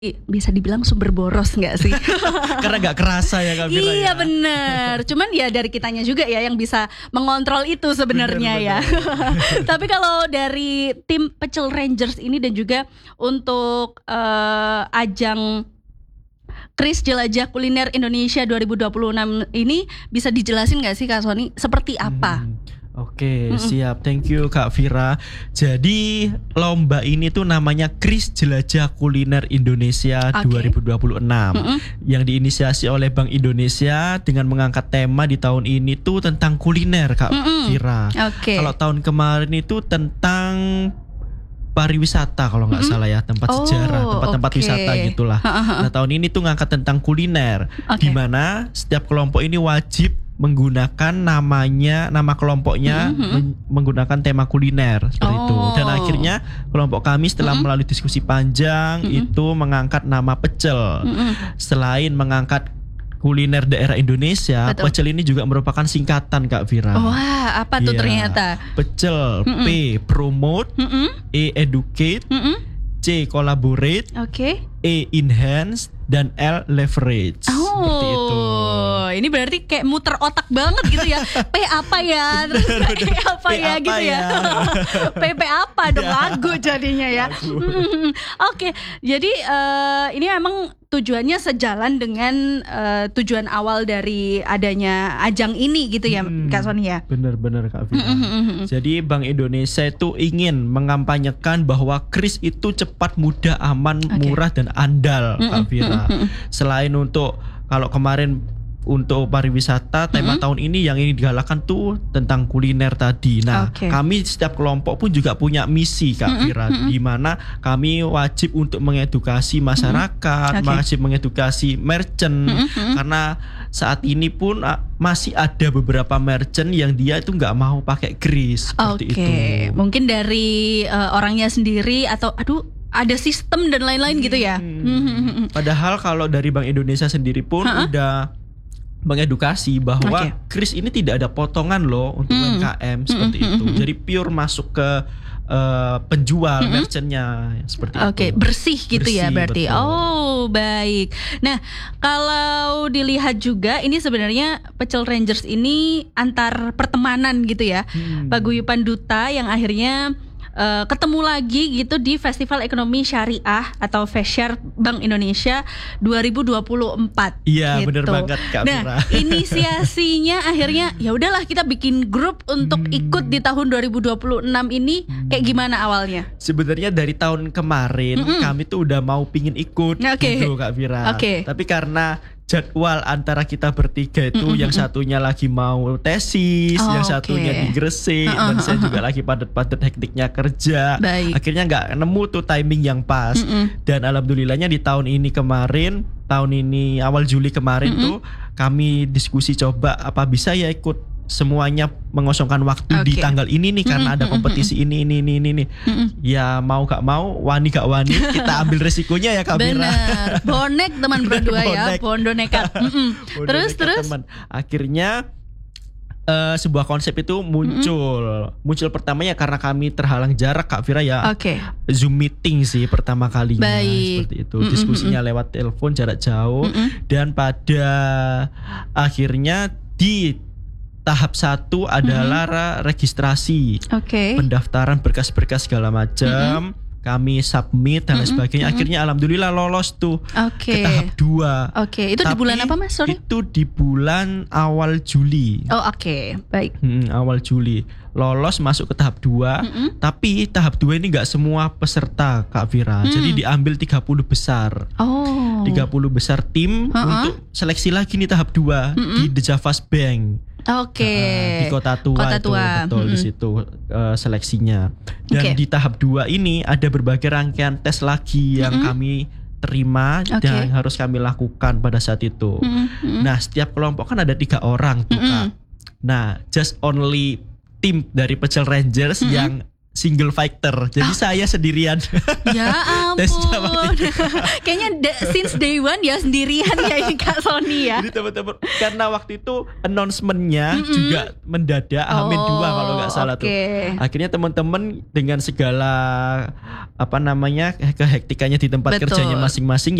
bisa dibilang sumber boros nggak sih? Karena nggak kerasa ya Kak Vira. Iya ya? benar. Cuman ya dari kitanya juga ya yang bisa mengontrol itu sebenarnya ya. Tapi kalau dari tim Pecel Rangers ini dan juga untuk ajang Kris Jelajah Kuliner Indonesia 2026 ini bisa dijelasin nggak sih Kak Sony seperti apa? Oke, siap. Thank you Kak Vira. Jadi lomba ini tuh namanya Kris Jelajah Kuliner Indonesia 2026 yang diinisiasi oleh Bank Indonesia dengan mengangkat tema di tahun ini tuh tentang kuliner Kak Vira. Kalau tahun kemarin itu tentang pariwisata kalau nggak salah ya, tempat sejarah, tempat-tempat wisata gitulah. Nah tahun ini tuh ngangkat tentang kuliner, di mana setiap kelompok ini wajib menggunakan nama kelompoknya menggunakan tema kuliner seperti itu. Dan akhirnya kelompok kami setelah melalui diskusi panjang itu mengangkat nama pecel. Selain mengangkat kuliner daerah Indonesia, pecel ini juga merupakan singkatan Kak Vira. Wah, apa tuh ternyata? Pecel, P promote, E educate, C collaborate, E enhance, dan L leverage. Seperti itu. Ini berarti kayak muter otak banget gitu ya. P apa ya? Terus E apa ya gitu ya? PP apa dong lagu jadinya ya. Oke, jadi ini memang tujuannya sejalan dengan tujuan awal dari adanya ajang ini gitu ya Kak Sony ya. Benar-benar Kak Vira. Jadi Bank Indonesia itu ingin mengampanyekan bahwa kris itu cepat, mudah, aman, murah dan andal Kak Vira. Selain untuk kalau kemarin untuk pariwisata, tema tahun ini yang ini digalakkan tuh tentang kuliner tadi. Nah, kami setiap kelompok pun juga punya misi Kak Vira, di mana kami wajib untuk mengedukasi masyarakat, wajib mengedukasi merchant, karena saat ini pun masih ada beberapa merchant yang dia itu nggak mau pakai kris seperti itu. Mungkin dari orangnya sendiri atau ada sistem dan lain-lain gitu ya. Padahal kalau dari Bank Indonesia sendiri pun udah mengedukasi bahwa kris ini tidak ada potongan loh untuk UMKM seperti itu. Jadi pure masuk ke penjual merchantnya seperti itu. Bersih gitu ya berarti. Betul. Baik. Nah, kalau dilihat juga ini sebenarnya Pecel Rangers ini antar pertemanan gitu ya. Paguyuban duta yang akhirnya ketemu lagi gitu di Festival Ekonomi Syariah atau FESYAR Bank Indonesia 2024. Iya, gitu. benar banget Kak Vira. Nah, inisiasinya akhirnya ya udahlah kita bikin grup untuk ikut di tahun 2026 ini. Kayak gimana awalnya? Sebenarnya dari tahun kemarin kami tuh udah mau pingin ikut gitu Kak Vira. Tapi karena jadwal antara kita bertiga itu yang satunya lagi mau tesis, yang satunya di Gresik, dan saya juga lagi padat-padat hektiknya kerja. Akhirnya nggak nemu tuh timing yang pas. Dan alhamdulillahnya di tahun ini awal Juli kemarin tuh kami diskusi coba apa bisa ya ikut semuanya mengosongkan waktu di tanggal ini nih karena ada kompetisi ini. Ya mau gak mau, wani gak wani, kita ambil resikonya ya Kak Vira. Bener, bonek teman berdua ya, bondo nekat. Terus teman. Akhirnya sebuah konsep itu muncul pertamanya karena kami terhalang jarak Kak Vira ya. Zoom meeting sih pertama kalinya. Seperti itu. Diskusinya lewat telepon jarak jauh dan pada akhirnya di tahap 1 adalah registrasi, pendaftaran berkas-berkas segala macam. Kami submit dan lain sebagainya. Akhirnya alhamdulillah lolos tuh ke tahap 2. Itu di bulan apa Mas? Sorry. Itu di bulan awal Juli. Baik. Awal Juli lolos masuk ke tahap 2. Tapi tahap 2 ini nggak semua peserta Kak Vira. Jadi diambil 30 besar. 30 besar tim untuk seleksi lagi nih tahap 2 di The Javas Bank. Di Kota Tua. Betul di situ seleksinya. Dan di tahap 2 ini ada berbagai rangkaian tes lagi yang kami terima dan harus kami lakukan pada saat itu. Nah, setiap kelompok kan ada 3 orang tuh Kak. Nah, just only tim dari Pecel Rangers yang single fighter. Jadi saya sendirian. Ya Tesnya ampun. waktu Kayaknya since day one ya sendirian ya ini Kak Sony ya. Jadi teman-teman, karena waktu itu announcementnya juga mendadak Hamin 2 kalau nggak salah tuh. Akhirnya teman-teman dengan segala kehektikannya di tempat Betul. kerjanya masing-masing